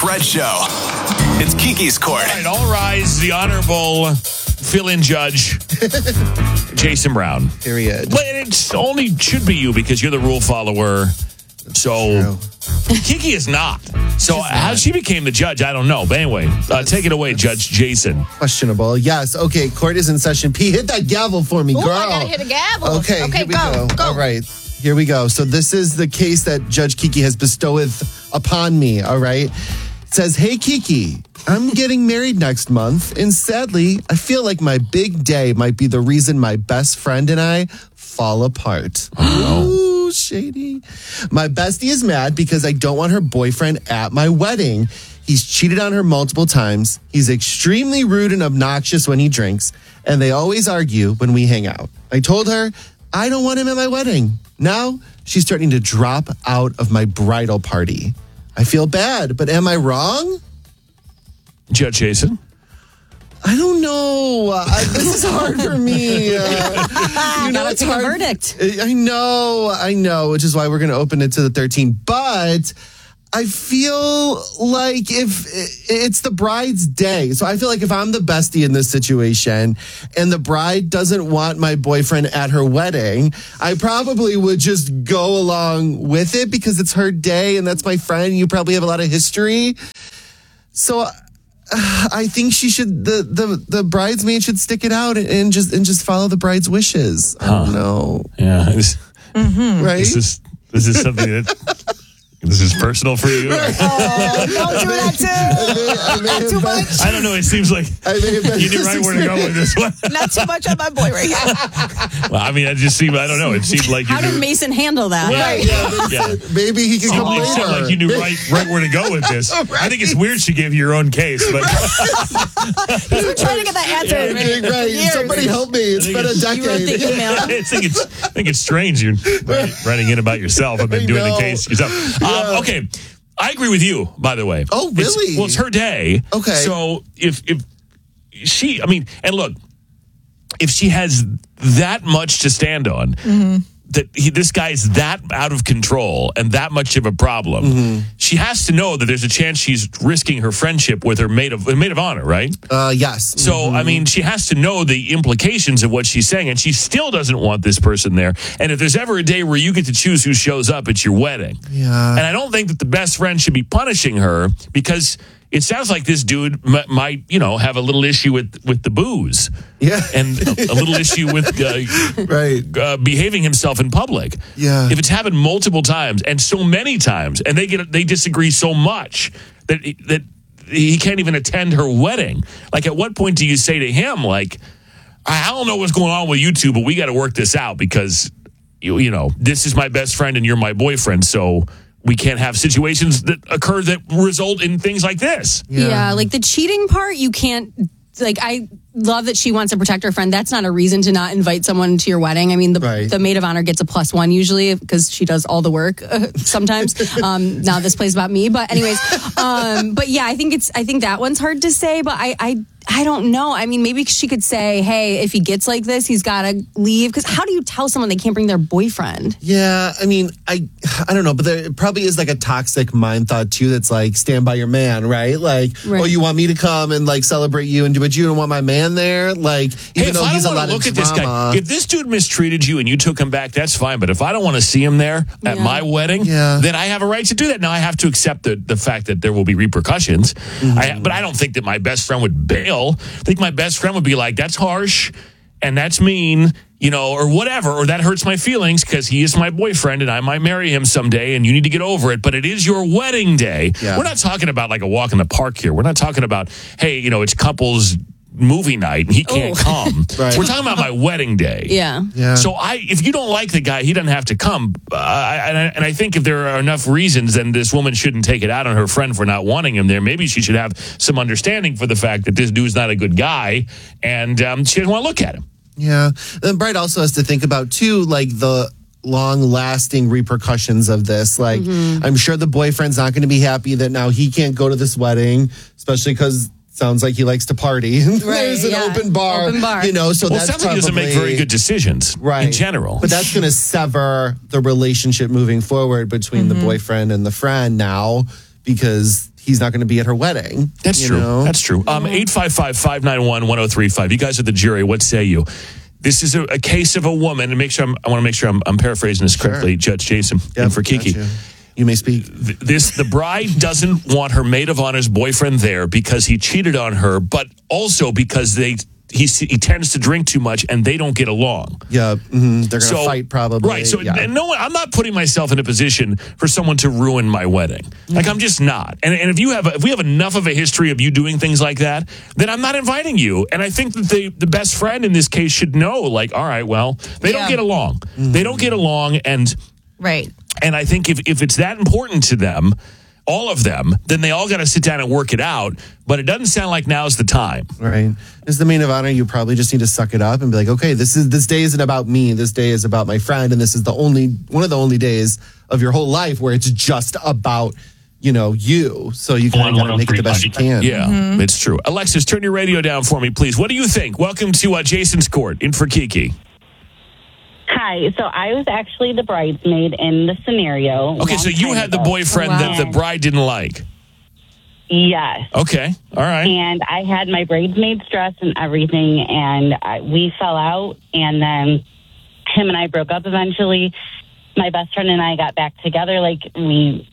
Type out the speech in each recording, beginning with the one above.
Fred Show. It's Kiki's Court. All right, all rise. The Honorable fill-in judge, Jason Brown. Period. But it only should be you because you're the rule follower. So Kiki is not. So how she became the judge, I don't know. But anyway, take it away, Judge Jason. Questionable. Yes. Okay. Court is in session. P, hit that gavel for me, girl. I gotta hit a gavel. Okay. Here we go. All right. Here we go. So this is the case that Judge Kiki has bestoweth upon me. All right. It says, hey, Kiki, I'm getting married next month. And sadly, I feel like my big day might be the reason my best friend and I fall apart. Ooh, shady. My bestie is mad because I don't want her boyfriend at my wedding. He's cheated on her multiple times. He's extremely rude and obnoxious when he drinks. And they always argue when we hang out. I told her I don't want him at my wedding. Now she's starting to drop out of my bridal party. I feel bad, but am I wrong? Judge Jason? I don't know. This is hard for me. It's a verdict. I know, which is why we're going to open it to the 13. But I feel like if it's the bride's day. So I feel like if I'm the bestie in this situation and the bride doesn't want my boyfriend at her wedding, I probably would just go along with it because it's her day and that's my friend. You probably have a lot of history. So I think she should, the bridesmaid should stick it out and just follow the bride's wishes. I don't know. Yeah. Right? This is something that... This is personal for you. Don't do that too. Not too much. I don't know. It seems like you knew right where to go with this one. Not too much on my boy right now. Well, I mean, I don't know. It seemed like How did Mason handle that? Yeah. Maybe he can come It seemed later. like you knew right where to go with this. I think it's weird she gave you your own case, but He's been trying to get that answer. Right. Years. Somebody help me. It's been a You wrote the decade. email. I think it's strange you're writing in about yourself and then doing the case yourself. Okay, I agree with you. By the way. Oh, really? It's her day. Okay. So if she, I mean, and look, if she has that much to stand on. That this guy's that out of control and that much of a problem, she has to know that there's a chance she's risking her friendship with her maid of honor, right? Yes. So, I mean, she has to know the implications of what she's saying, and she still doesn't want this person there. And if there's ever a day where you get to choose who shows up, it's your wedding. Yeah. And I don't think that the best friend should be punishing her because it sounds like this dude might, have a little issue with the booze. Yeah. And a little issue with behaving himself in public. Yeah. If it's happened multiple times and so many times, and they disagree so much that he can't even attend her wedding. Like, at what point do you say to him, like, I don't know what's going on with you two, but we got to work this out because, this is my best friend and you're my boyfriend, so we can't have situations that occur that result in things like this. Yeah, like the cheating part, you can't. Like, I love that she wants to protect her friend. That's not a reason to not invite someone to your wedding. I mean, the maid of honor gets a +1 usually because she does all the work sometimes. Now this plays about me, but anyways, but yeah, I think that one's hard to say, but I don't know. I mean, maybe she could say, hey, if he gets like this, he's got to leave. Because how do you tell someone they can't bring their boyfriend? Yeah, I mean, I don't know, but there probably is like a toxic mind thought too that's like, stand by your man, right? Like, oh, you want me to come and like celebrate you and do it? You don't want my man there? Like, even though he's a lot of drama. This guy, if this dude mistreated you and you took him back, that's fine. But if I don't want to see him there at my wedding, then I have a right to do that. Now I have to accept the fact that there will be repercussions. But I don't think that my best friend would bail. I think my best friend would be like, that's harsh and that's mean, or whatever, or that hurts my feelings because he is my boyfriend and I might marry him someday and you need to get over it. But it is your wedding day. Yeah. We're not talking about like a walk in the park here. We're not talking about, hey, it's couples movie night and he can't come. Right. We're talking about my wedding day. Yeah. So if you don't like the guy, he doesn't have to come. And I think if there are enough reasons, then this woman shouldn't take it out on her friend for not wanting him there. Maybe she should have some understanding for the fact that this dude's not a good guy and she doesn't want to look at him. Yeah. The bride also has to think about too, like the long-lasting repercussions of this. Like, I'm sure the boyfriend's not going to be happy that now he can't go to this wedding, especially because sounds like he likes to party. There's an open bar. So that's it sounds like he doesn't make very good decisions in general. But that's going to sever the relationship moving forward between the boyfriend and the friend now because he's not going to be at her wedding. That's true. know? That's true. 855-591-1035. You guys are the jury. What say you? This is a case of a woman, and I want to make sure I'm paraphrasing this correctly, Judge Jason, and for Kiki. You may speak. The bride doesn't want her maid of honor's boyfriend there because he cheated on her, but also because he tends to drink too much and they don't get along. Yeah, they're going to fight probably. Right. So I'm not putting myself in a position for someone to ruin my wedding. Like I'm just not. And if we have enough of a history of you doing things like that, then I'm not inviting you. And I think that the best friend in this case should know. Like, all right, well, they don't get along. They don't get along, and right. And I think if it's that important to them, all of them, then they all got to sit down and work it out. But it doesn't sound like now's the time. Right. As the maid of honor, you probably just need to suck it up and be like, okay, this day isn't about me. This day is about my friend. And this is one of the only days of your whole life where it's just about, you. So you kind of got to make it the best you can. Yeah, it's true. Alexis, turn your radio down for me, please. What do you think? Welcome to Jason's Court in for Kiki. Hi. So I was actually the bridesmaid in the scenario. Okay, so you had the boyfriend that the bride didn't like. Yes. Okay. All right. And I had my bridesmaid's dress and everything, and we fell out, and then him and I broke up eventually. My best friend and I got back together. Like, we,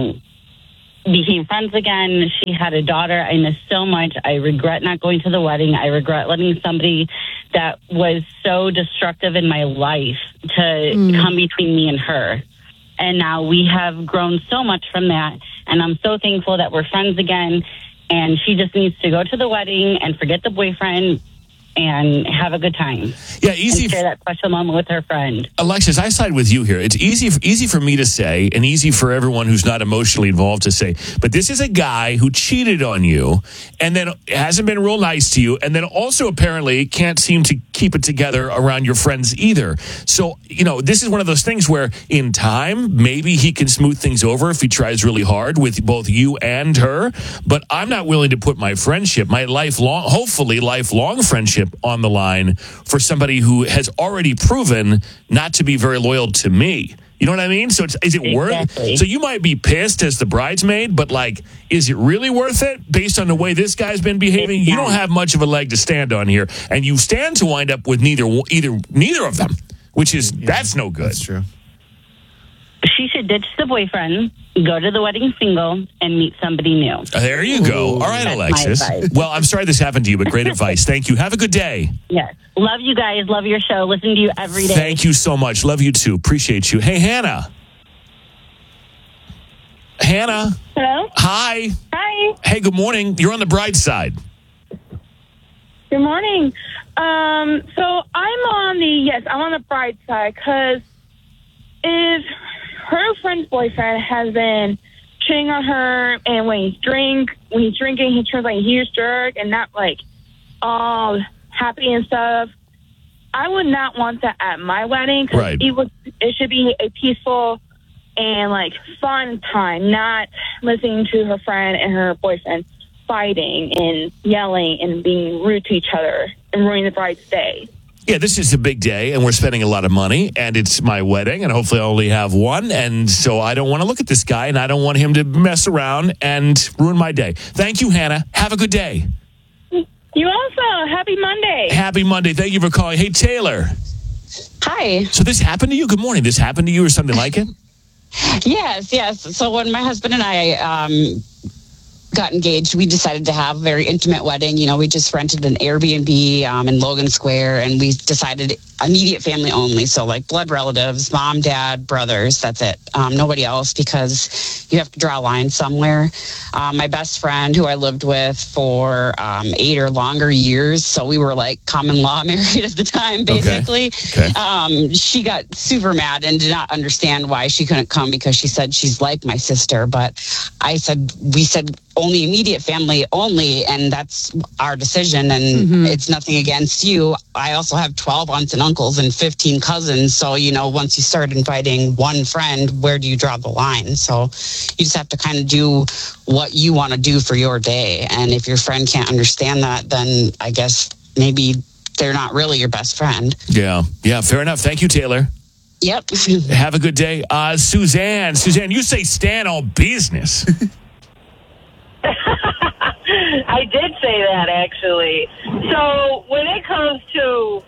became friends again. She had a daughter I miss so much. I regret not going to the wedding. I regret letting somebody that was so destructive in my life to come between me and her. And now we have grown so much from that. And I'm so thankful that we're friends again. And she just needs to go to the wedding and forget the boyfriend and have a good time. Yeah, easy. And share that special moment with her friend. Alexis, I side with you here. It's easy for me to say, and easy for everyone who's not emotionally involved to say, but this is a guy who cheated on you and then hasn't been real nice to you, and then also apparently can't seem to keep it together around your friends either. So, this is one of those things where in time, maybe he can smooth things over if he tries really hard with both you and her. But I'm not willing to put my friendship, my hopefully lifelong friendship, on the line for somebody who has already proven not to be very loyal to me. You know what I mean? So is it worth? So you might be pissed as the bridesmaid, but is it really worth it based on the way this guy's been behaving? You don't have much of a leg to stand on here, and you stand to wind up with neither of them, which is that's no good. That's true. She should ditch the boyfriend, go to the wedding single, and meet somebody new. There you go. All right, That's Alexis. my advice. Well, I'm sorry this happened to you, but great advice. Thank you. Have a good day. Yes. Love you guys. Love your show. Listen to you every day. Thank you so much. Love you too. Appreciate you. Hey, Hannah. Hannah. Hello? Hi. Hi. Hey, good morning. You're on the bride's side. Good morning. So I'm on the bride's side because if her friend's boyfriend has been cheating on her, and when he's drinking, he turns like a huge jerk and not all happy and stuff. I would not want that at my wedding because it should be a peaceful and fun time, not listening to her friend and her boyfriend fighting and yelling and being rude to each other and ruining the bride's day. Yeah, this is a big day, and we're spending a lot of money, and it's my wedding, and hopefully I only have one, and so I don't want to look at this guy, and I don't want him to mess around and ruin my day. Thank you, Hannah. Have a good day. You also. Happy Monday. Happy Monday. Thank you for calling. Hey, Taylor. Hi. So this happened to you? Good morning. This happened to you or something like it? Yes. So when my husband and I got engaged, we decided to have a very intimate wedding. We just rented an Airbnb in Logan Square, and we decided immediate family only. So blood relatives, mom, dad, brothers, that's it. Nobody else, because you have to draw a line somewhere. My best friend, who I lived with for 8 or longer years, so we were common law married at the time, basically. Okay. She got super mad and did not understand why she couldn't come, because she said she's like my sister. But we said only immediate family only, and that's our decision, and it's nothing against you. I also have 12 aunts and uncles and 15 cousins, so once you start inviting one friend, where do you draw the line? So you just have to kind of do what you want to do for your day, and if your friend can't understand that, then I guess maybe they're not really your best friend. Yeah, fair enough. Thank you, Taylor. Yep. Have a good day. Suzanne, you say stand on business. I did say that, actually. So when it comes to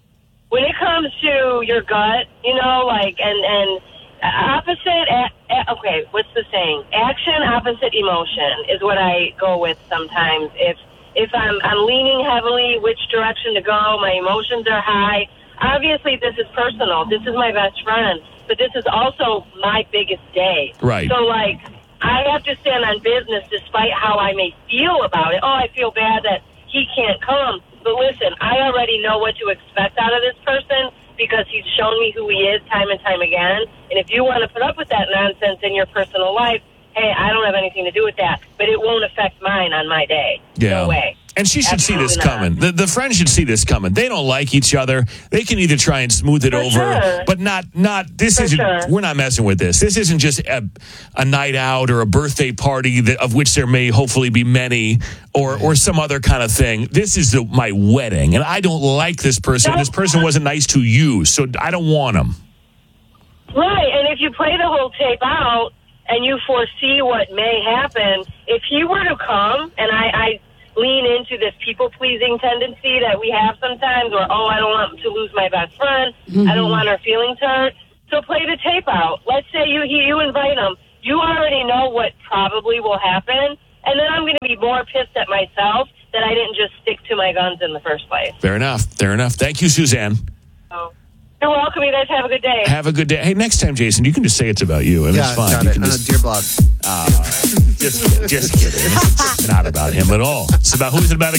your gut, you know, like, and opposite, okay, what's the saying? Action opposite emotion is what I go with sometimes. If I'm leaning heavily which direction to go, my emotions are high. Obviously, this is personal. This is my best friend, but this is also my biggest day. Right. So, like, I have to stand on business despite how I may feel about it. Oh, I feel bad that he can't come. But listen, I already know what to expect out of this person because he's shown me who he is time and time again. And if you want to put up with that nonsense in your personal life, hey, I don't have anything to do with that. But it won't affect mine on my day. Yeah. No way. And she should Absolutely see this not. coming. The friend should see this coming. They don't like each other. They can either try and smooth it For over, sure. but not. This For isn't. sure. We're not messing with this. This isn't just a night out or a birthday party of which there may hopefully be many, or some other kind of thing. This is my wedding, and I don't like this person. This person wasn't nice to you, so I don't want him. Right, and if you play the whole tape out and you foresee what may happen, if he were to come, and I lean into this people-pleasing tendency that we have sometimes, or, oh, I don't want to lose my best friend, I don't want her feelings hurt, so play the tape out. Let's say you invite him. You already know what probably will happen, and then I'm going to be more pissed at myself that I didn't just stick to my guns in the first place. Fair enough. Thank you, Suzanne. So, you're welcome. You guys have a good day. Have a good day. Hey, next time, Jason, you can just say it's about you. And it's fine. Got You it. can just, Dear blog. just kidding. It's not about him at all. It's about who's it about again?